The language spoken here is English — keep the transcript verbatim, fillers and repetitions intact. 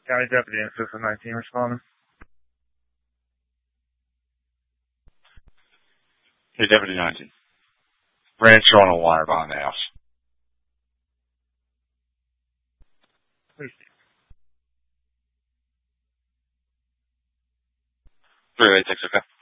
County Deputy in System nineteen responding. Hey, Deputy nineteen. Rancher on a wire behind the house. Please. three oh eight six, okay.